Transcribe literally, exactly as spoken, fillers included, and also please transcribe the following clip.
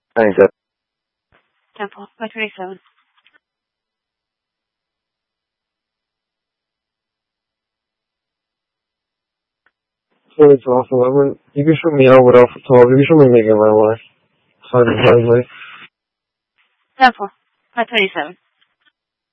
Thanks, Ed. Temple, five thirty-seven. So it's Alpha eleven. You can show me out with Alpha twelve. You can show me making my life. Hard and hardly. Temple, five thirty-seven.